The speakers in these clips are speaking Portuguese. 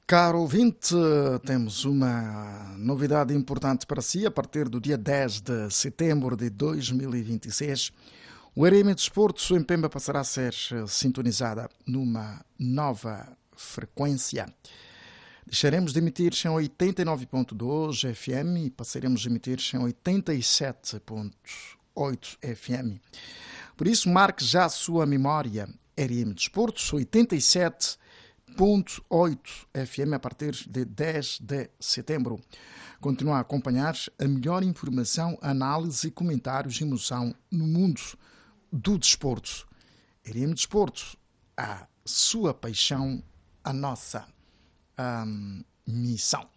Caro ouvinte, temos uma novidade importante para si. A partir do dia 10 de setembro de 2026, o RM Desporto em Pemba passará a ser sintonizada numa nova frequência. Deixaremos de emitir em 89.2 FM e passaremos a emitir em 87.8 FM. Por isso, marque já a sua memória. RM Desporto 87.8 FM a partir de 10 de setembro. Continua a acompanhar a melhor informação, análise, comentários e emoção no mundo do desporto. RM Desporto, a sua paixão, a nossa missão.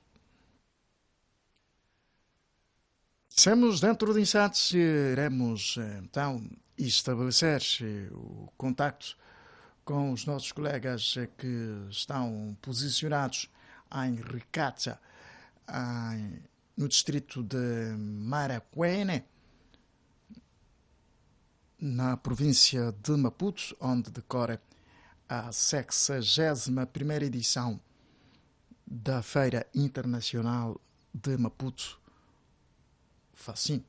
Estamos dentro de instantes, iremos então estabelecer o contacto com os nossos colegas que estão posicionados em Ricacha, no distrito de Maracuene, na província de Maputo, onde decorre a 61ª edição da Feira Internacional de Maputo, FACIM.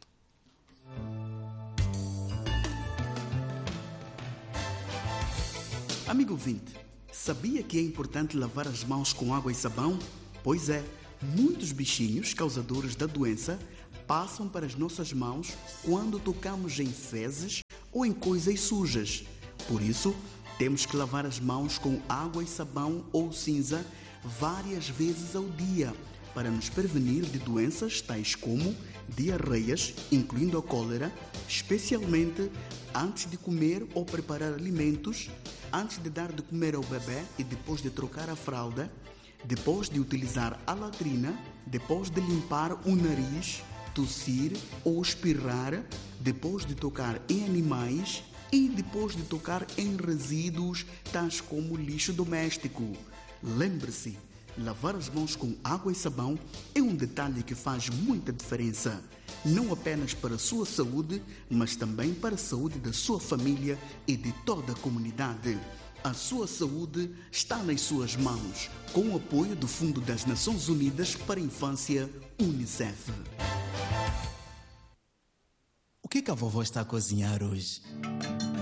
Amigo ouvinte, sabia que é importante lavar as mãos com água e sabão? Pois é, muitos bichinhos causadores da doença passam para as nossas mãos quando tocamos em fezes ou em coisas sujas. Por isso, temos que lavar as mãos com água e sabão ou cinza várias vezes ao dia para nos prevenir de doenças tais como diarreias, incluindo a cólera, especialmente antes de comer ou preparar alimentos, antes de dar de comer ao bebê e depois de trocar a fralda, depois de utilizar a latrina, depois de limpar o nariz, tossir ou espirrar, depois de tocar em animais e depois de tocar em resíduos tais como lixo doméstico. Lembre-se, lavar as mãos com água e sabão é um detalhe que faz muita diferença, não apenas para a sua saúde, mas também para a saúde da sua família e de toda a comunidade. A sua saúde está nas suas mãos, com o apoio do Fundo das Nações Unidas para a Infância, UNICEF. O que a vovó está a cozinhar hoje?